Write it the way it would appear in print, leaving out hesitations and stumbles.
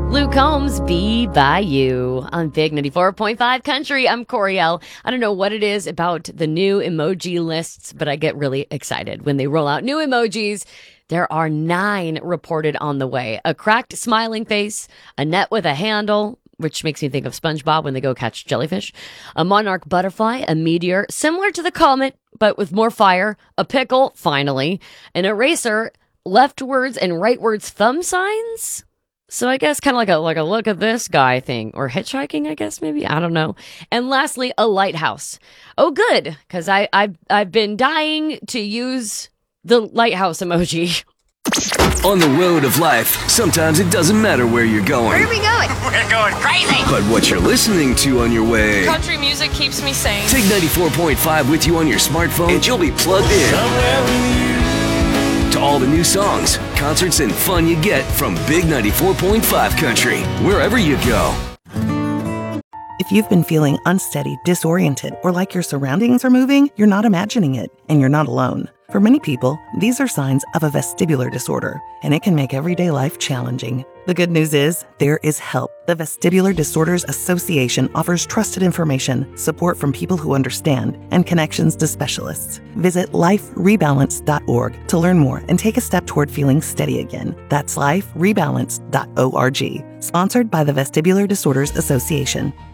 Luke Combs, Be By You on Big 94.5 Country. I'm Coriel. I don't know what it is about the new emoji lists, but I get really excited when they roll out new emojis. There are 9 reported on the way. A cracked smiling face, a net with a handle, which makes me think of SpongeBob when they go catch jellyfish, a monarch butterfly, a meteor, similar to the comet, but with more fire, a pickle, finally, an eraser, leftwards and rightwards thumb signs. So I guess kind of like a look at this guy thing, or hitchhiking, I guess, maybe. I don't know. And lastly, a lighthouse. Oh, good, because I've been dying to use the lighthouse emoji. On the road of life, sometimes it doesn't matter where you're going. Where are we going? We're going crazy! But what you're listening to on your way. Country music keeps me sane. Take 94.5 with you on your smartphone, and you'll be plugged in. Somewhere with you. To all the new songs, concerts, and fun you get from Big 94.5 Country, wherever you go. If you've been feeling unsteady, disoriented, or like your surroundings are moving, you're not imagining it, and you're not alone. For many people, these are signs of a vestibular disorder, and it can make everyday life challenging. The good news is, there is help. The Vestibular Disorders Association offers trusted information, support from people who understand, and connections to specialists. Visit liferebalance.org to learn more and take a step toward feeling steady again. That's liferebalance.org. Sponsored by the Vestibular Disorders Association.